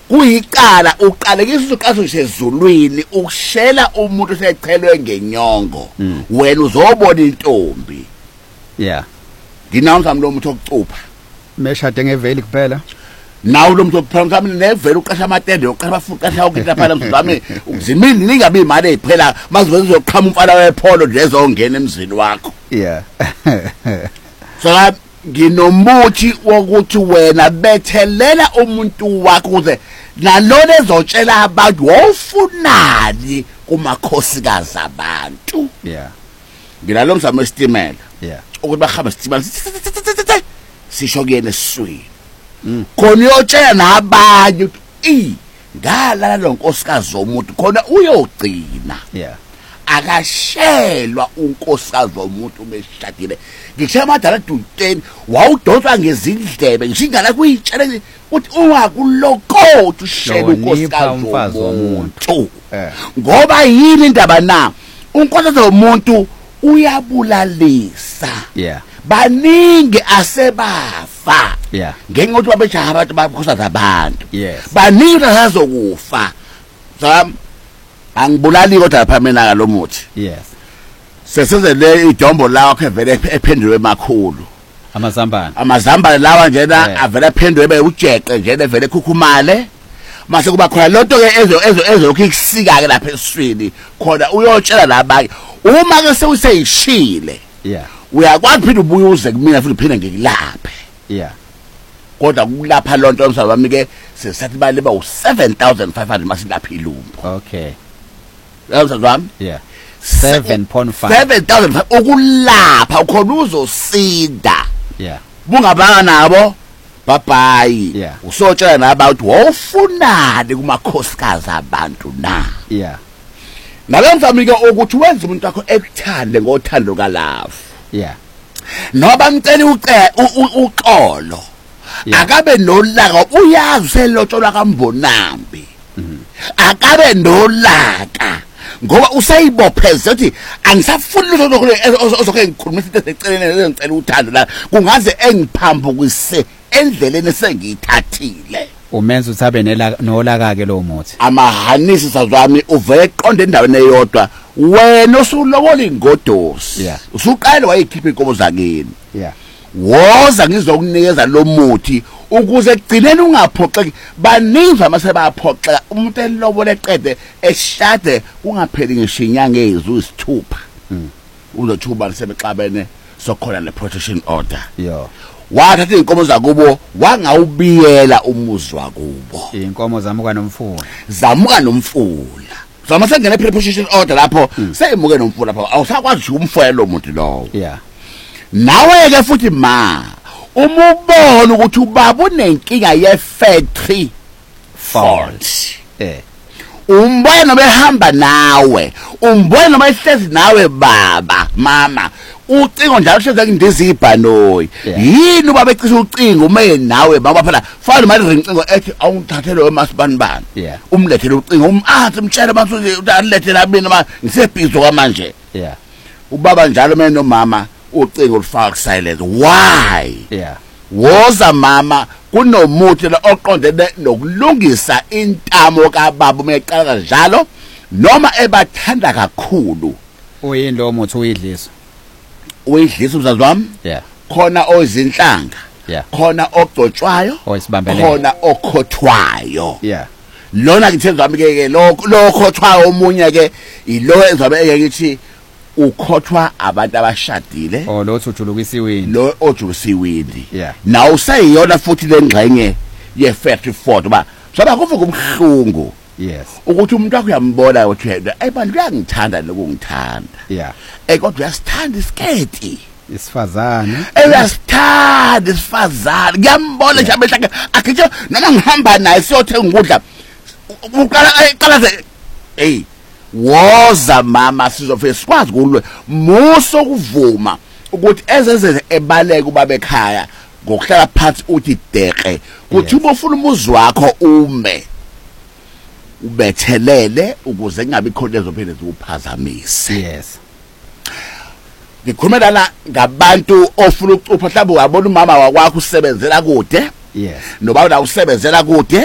kuyiqala uqalekisa uqaso sezulwini ukushela umuntu osechelwe ngenyongo wena uzobona intombi nginawo lo muntu okucupha meshade ngeveli kuphela nawo lo muntu okuphela mhlawumbe nevele uqasha amatende uqasha abafuqasha ukutha phela mzami ukuzimini ningabe imali eziphela mazive uzoqhama umfana wepholo nje ezongena emzini wakho so nginomuthi wokuthi wena bethelela umuntu wakho ukuze nalona ezotshela abantu wofunani kumakhosikazi abantu ngilalo mzamo wesitimela ukuthi bahamba isitimela sisho kuyena esiswini khona uyotshela nabanye ukuthi ngalala lo nkosikazi zomuntu khona uyogcina akashelwa unkosikazi womuntu beshadile ngisho amadala duteni wawudonswa ngezindlebe ngishingala kuyitshela uthi ungakulokotha ushela unkosikazi womuntu ngoba yini indaba na unkosikazi womuntu uyabulalisa baningi asebafa ngenxa yokuthi babejaha abantu bakhosaza abantu baningi asazokufa angibulali kodwa lapha mina lo muthi sesenze le idombo lawo evele ephenduwe emakhulu amazambane lawa njena avela ephenduwe ebe ujeqe njena evele ekhukhumale mase kuba khona lonto ke ezo ukisika ke lapha eswini khona uyotshela labanye uma ke sewuseyishile uyakwazi phinde ubuye uze kumina futhi phinde ngikulaphe kodwa kulapha lonto umsaba wami ke sesathi baleba u7500 masilapha ilumbu Yawuzwami 7.5 ukulapha ukhona uzosinda bungabanga nabo bye usotshela nabantu wofunani kumakhosikazi abantu na nalomzami ke ukuthi wenza umuntu wakho ekuthande ngothando kalafu noba mcela uqolo akabe nolaka uyazi uselotsholwa kaMbonambi akabe nolaka ngoba usayibopheza uthi angisafuni uzokhe ngikhulumisa into eseceleni ngicela uthando la kungaze engiphambukise endleleni sengiyithathile umenza uthi abe nolaka ke lo muthi amahanisi sazwami uvele eqonde endaweni eyodwa wena usulobola ingodosi usuqale wayikhipha inkomo zakini woza ngizokunikeza lo muthi ukuze kugcineni ungaphoxeki baningi amasebaphoxeka umuntu elobole eqede eshade kungapheli ngisho inyanga ezisithupha uzothuba sebexabene sokhona le protection order wathatha inkomo zakubo wangawubiyela umuzi wakubo inkomo zamuka nomfula zama sengene protection order lapho seyimuke nomfula lapho awusakwazi ukumfoyela lo muntu lowo nawe ke futhi umubona ukuthi ubaba unenkinga ye-factory fault umbona behamba nawe umbona noma ehlezi nawe baba mama ucingo njalo hleze ngindizibhanoyi yini ubaba ecisha ucingo ume nawe baba phela fana manje rincingo ethi awungithathele wemasibani umlethele ucingo mtshela manje utalethela mina ngisebhizo kwamanje ubaba njalo mina nomama ucingo lufaka silence why woza mama kunomuthi lo oqondene nokulungisa intamo kababa umeqala njalo noma ebathanda kakhulu uyini lo muthi uyidlisa umzazwami khona ozinhlanga khona ogcotshwayo khona okhothwayo lona ngithenzwami ke lo okhothwayo omunye ke ilo ezabe eyithi ukhothwa abantu abashadile lo ujulukisiwini lo ojulukisiwini nawo useyiyona futhi lengxenye ye-factory fault ba soba kuvuka umhlungu ukuthi umuntu wakho uyambona ukuthi abantu uyangithanda lokungithanda kodwa uyasithanda isiketi isifazane uyasithanda isifazane ngiyambona nje amehla akhe noma ngihamba naye siyothenga ukudla uqalaze woza mama sizofike sikwazi kulwe muso kuvuma ukuthi ezeze ebaleka ubaba ekhaya ngokuhlala phansi uthi deke kuthi ubofuna umuzi wakho ume ubethelele ukuze kungabi khona ezophinde zikuphazamise ngikhuluma la ngabantu ofuna ukucupha mhlawumbe wabona umama wakwakho usebenzela kude noba la usebenzela kude